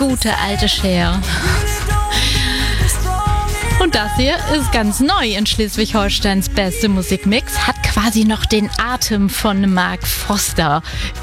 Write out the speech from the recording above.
gute alte Cher. Und das hier ist ganz neu in Schleswig-Holsteins beste Musikmix, hat quasi noch den Atem von Mark Foster.